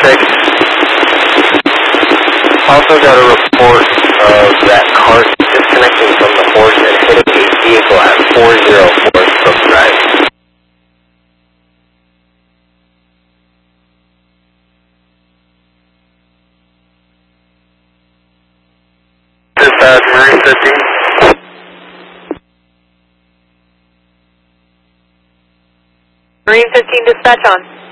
Also got a report of that cart disconnecting from the horse and hitting a vehicle at 404 from drive. Dispatch, Marine 15. Marine 15, dispatch on.